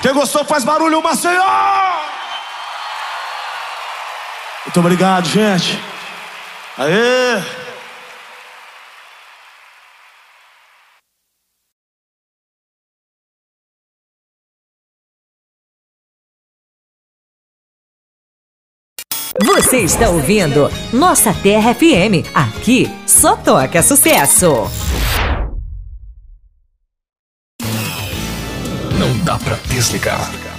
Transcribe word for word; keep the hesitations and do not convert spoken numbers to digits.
Quem gostou faz barulho, Maceió! Muito obrigado, gente. Aê! Você está ouvindo Nossa Terra F M. Aqui só toca sucesso. Não dá pra desligar.